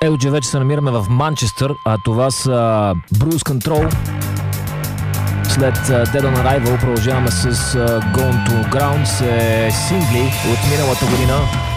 Ето, че вече се намираме в Манчестър, а това са Bruce Control. След Dead on Arrival продължаваме с Gone to Grounds, сингли от миналата година.